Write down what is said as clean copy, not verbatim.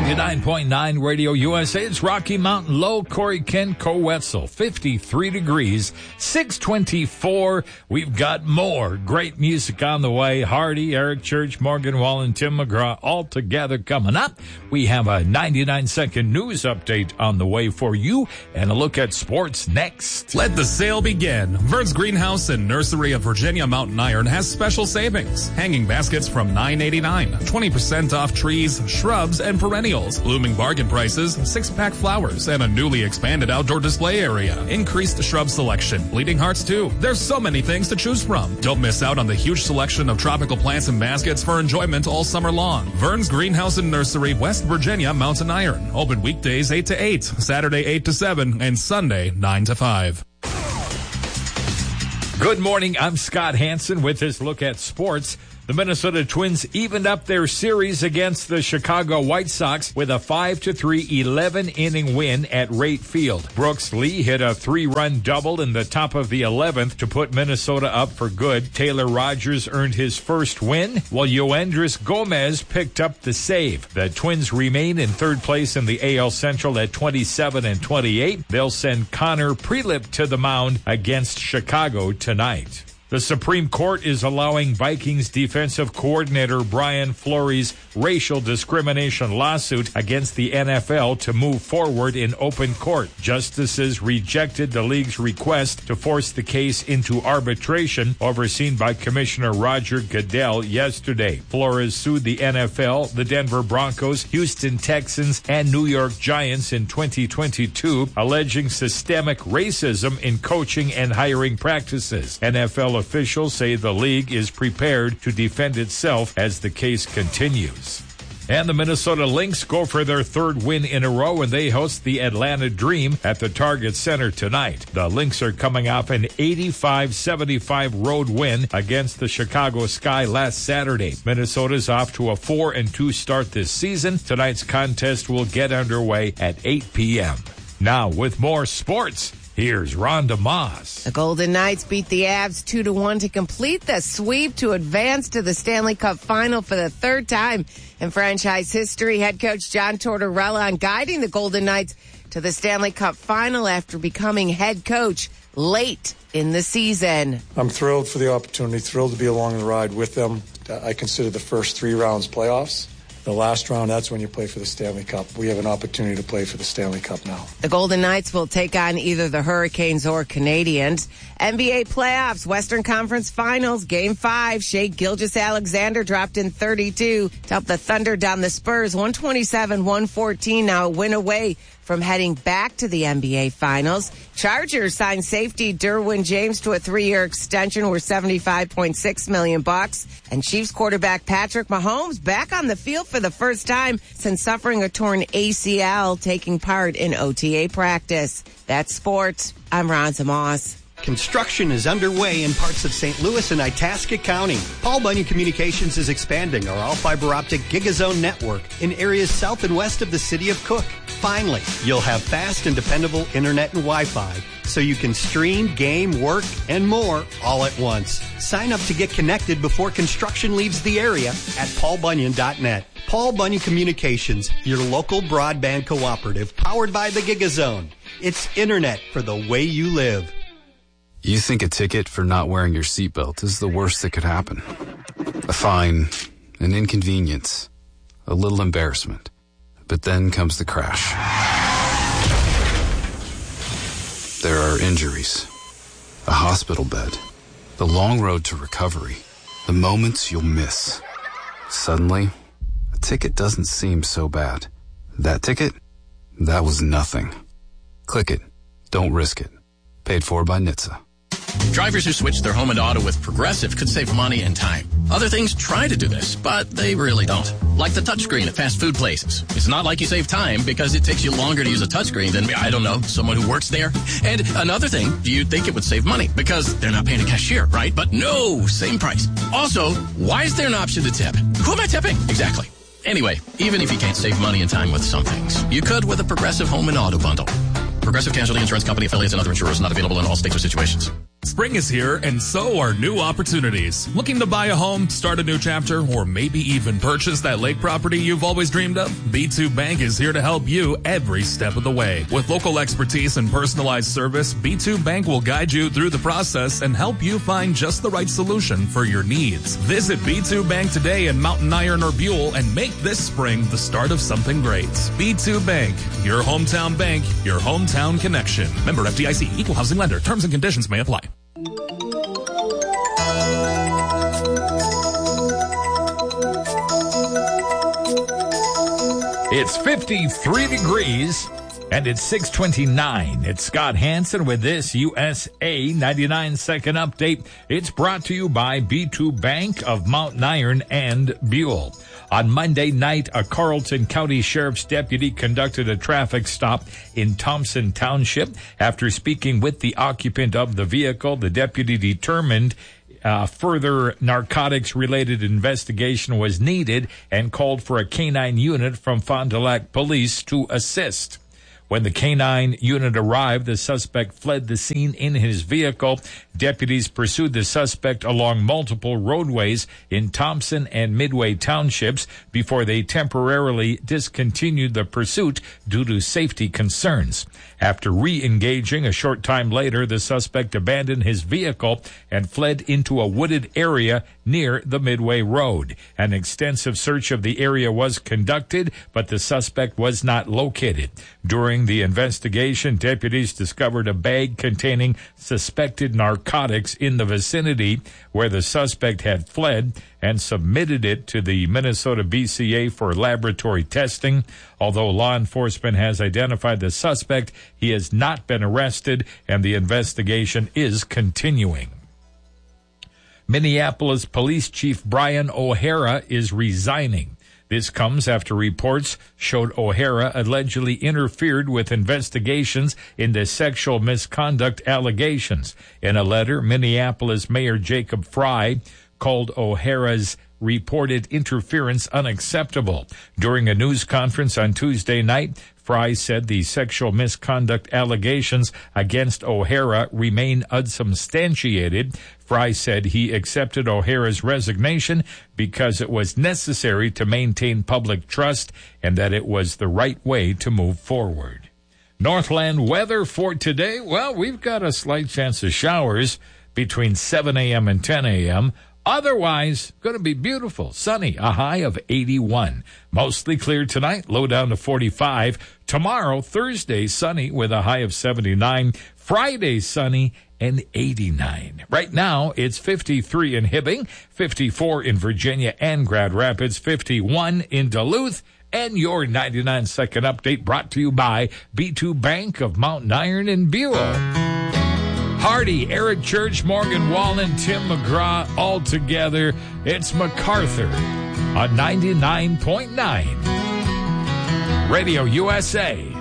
99.9 Radio USA. It's Rocky Mountain Low. Corey Kent, Co-Wetzel, 53 degrees, 624. We've got more great music on the way. Hardy, Eric Church, Morgan Wallen, Tim McGraw, all together coming up. We have a 99-second news update on the way for you and a look at sports next. Let the sale begin. Vern's Greenhouse and Nursery of Virginia Mountain Iron has special savings. Hanging baskets from $9.89. 20% off trees, shrubs, and perennials. Blooming bargain prices, 6-pack flowers, and a newly expanded outdoor display area. Increased shrub selection, bleeding hearts too. There's so many things to choose from. Don't miss out on the huge selection of tropical plants and baskets for enjoyment all summer long. Vern's Greenhouse and Nursery, West Virginia Mountain Iron. Open weekdays 8 to 8, Saturday 8 to 7, and Sunday 9 to 5. Good morning. I'm Scott Hansen with this look at sports. The Minnesota Twins evened up their series against the Chicago White Sox with a 5-3 11-inning win at Rate Field. Brooks Lee hit a 3-run double in the top of the 11th to put Minnesota up for good. Taylor Rogers earned his first win, while Yoendris Gomez picked up the save. The Twins remain in third place in the AL Central at 27-28. They'll send Connor Prelip to the mound against Chicago tonight. The Supreme Court is allowing Vikings defensive coordinator Brian Flores' racial discrimination lawsuit against the NFL to move forward in open court. Justices rejected the league's request to force the case into arbitration, overseen by Commissioner Roger Goodell yesterday. Flores sued the NFL, the Denver Broncos, Houston Texans, and New York Giants in 2022, alleging systemic racism in coaching and hiring practices. NFL officials say the league is prepared to defend itself as the case continues. And the Minnesota Lynx go for their third win in a row when they host the Atlanta Dream at the Target Center tonight. The Lynx are coming off an 85-75 road win against the Chicago Sky last Saturday. Minnesota's off to a 4-2 start this season. Tonight's contest will get underway at 8 p.m. Now, with more sports, here's Rhonda Moss. The Golden Knights beat the Avs 2-1 to complete the sweep to advance to the Stanley Cup Final for the third time in franchise history. Head coach John Tortorella on guiding the Golden Knights to the Stanley Cup Final after becoming head coach late in the season. I'm thrilled for the opportunity, thrilled to be along the ride with them. I consider the first 3 rounds playoffs. The last round, that's when you play for the Stanley Cup. We have an opportunity to play for the Stanley Cup now. The Golden Knights will take on either the Hurricanes or Canadiens. NBA playoffs, Western Conference Finals, Game 5. Shai Gilgeous-Alexander dropped in 32 to help the Thunder down the Spurs. 127-114, now a win away from heading back to the NBA Finals. Chargers signed safety Derwin James to a 3-year extension worth $75.6 million. And Chiefs quarterback Patrick Mahomes back on the field for the first time since suffering a torn ACL, taking part in OTA practice. That's sports. I'm Rhonda Moss. Construction is underway in parts of St. Louis and Itasca County. Paul Bunyan Communications is expanding our all-fiber optic GigaZone network in areas south and west of the city of Cook. Finally, you'll have fast and dependable internet and Wi-Fi so you can stream, game, work, and more all at once. Sign up to get connected before construction leaves the area at paulbunyan.net. Paul Bunyan Communications, your local broadband cooperative powered by the GigaZone. It's internet for the way you live. You think a ticket for not wearing your seatbelt is the worst that could happen. A fine, an inconvenience, a little embarrassment. But then comes the crash. There are injuries, a hospital bed, the long road to recovery, the moments you'll miss. Suddenly, a ticket doesn't seem so bad. That ticket? That was nothing. Click it. Don't risk it. Paid for by NHTSA. Drivers who switch their home and auto with Progressive could save money and time. Other things try to do this, but they really don't. Like the touchscreen at fast food places. It's not like you save time because it takes you longer to use a touchscreen than, I don't know, someone who works there. And another thing, you'd think it would save money because they're not paying a cashier, right? But no, same price. Also, why is there an option to tip? Who am I tipping? Exactly. Anyway, even if you can't save money and time with some things, you could with a Progressive home and auto bundle. Progressive Casualty Insurance Company affiliates and other insurers not available in all states or situations. Spring is here, and so are new opportunities. Looking to buy a home, start a new chapter, or maybe even purchase that lake property you've always dreamed of? B2 Bank is here to help you every step of the way. With local expertise and personalized service, B2 Bank will guide you through the process and help you find just the right solution for your needs. Visit B2 Bank today in Mountain Iron or Buell and make this spring the start of something great. B2 Bank, your hometown bank, your hometown connection. Member FDIC, equal housing lender. Terms and conditions may apply. It's 53 degrees and it's 6:29. It's Scott Hansen with this USA 99-second update. It's brought to you by B2 Bank of Mountain Iron and Buell. On Monday night, a Carlton County Sheriff's deputy conducted a traffic stop in Thompson Township. After speaking with the occupant of the vehicle, the deputy determined further narcotics-related investigation was needed and called for a canine unit from Fond du Lac Police to assist. When the canine unit arrived, the suspect fled the scene in his vehicle. Deputies pursued the suspect along multiple roadways in Thompson and Midway Townships before they temporarily discontinued the pursuit due to safety concerns. After re-engaging a short time later, the suspect abandoned his vehicle and fled into a wooded area near the Midway Road. An extensive search of the area was conducted, but the suspect was not located. During the investigation, deputies discovered a bag containing suspected narcotics in the vicinity where the suspect had fled and submitted it to the Minnesota BCA for laboratory testing. Although law enforcement has identified the suspect, he has not been arrested and the investigation is continuing. Minneapolis Police Chief Brian O'Hara is resigning. This comes after reports showed O'Hara allegedly interfered with investigations into sexual misconduct allegations. In a letter, Minneapolis Mayor Jacob Frey called O'Hara's reported interference unacceptable. During a news conference on Tuesday night, Frey said the sexual misconduct allegations against O'Hara remain unsubstantiated. Frey said he accepted O'Hara's resignation because it was necessary to maintain public trust and that it was the right way to move forward. Northland weather for today, well, we've got a slight chance of showers between 7 a.m. and 10 a.m., otherwise, going to be beautiful, sunny, a high of 81. Mostly clear tonight, low down to 45. Tomorrow, Thursday, sunny with a high of 79. Friday, sunny and 89. Right now, it's 53 in Hibbing, 54 in Virginia and Grand Rapids, 51 in Duluth. And your 99-second update brought to you by B2 Bank of Mountain Iron and Buell. Hardy, Eric Church, Morgan Wallen, Tim McGraw, all together. It's MacArthur on 99.9 Radio USA.